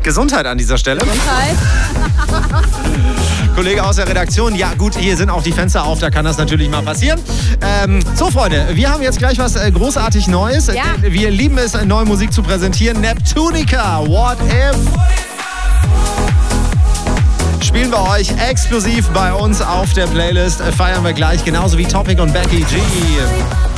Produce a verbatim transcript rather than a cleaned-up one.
Gesundheit an dieser Stelle. Gesundheit. Kollege aus der Redaktion, ja gut, hier sind auch die Fenster auf, da kann das natürlich mal passieren. Ähm, so Freunde, wir haben jetzt gleich was äh, großartig Neues. Ja. Wir lieben es, neue Musik zu präsentieren. Neptunica, What If? Spielen wir euch exklusiv bei uns auf der Playlist. Feiern wir gleich, genauso wie Topic und Becky G.